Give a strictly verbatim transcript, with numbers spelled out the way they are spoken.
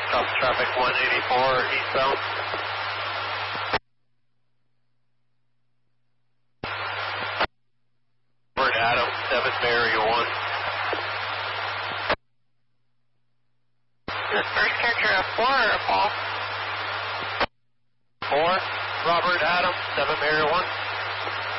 Stop traffic one eighty-four eastbound. Robert Adam, seven Mary one. Is first character a four or a Paul? four, Robert Adam, seven Mary one.